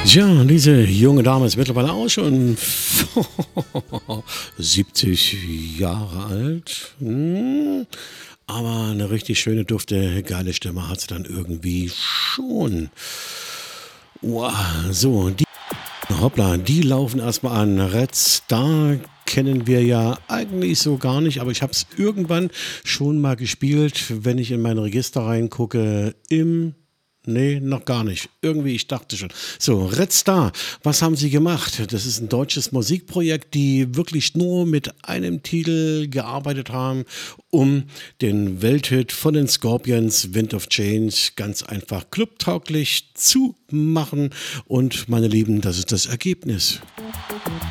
Ja, diese junge Dame ist mittlerweile auch schon 70 Jahre alt. Aber eine richtig schöne, dufte, geile Stimme hat sie dann irgendwie schon. Wow, so, hoppla, die laufen erstmal an. Red Star kennen wir ja eigentlich so gar nicht, aber ich habe es irgendwann schon mal gespielt, wenn ich in mein Register reingucke, Nee, noch gar nicht. Irgendwie, ich dachte schon. So, Red Star, was haben sie gemacht? Das ist ein deutsches Musikprojekt, die wirklich nur mit einem Titel gearbeitet haben, um den Welthit von den Scorpions, Wind of Change, ganz einfach clubtauglich zu machen. Und meine Lieben, das ist das Ergebnis.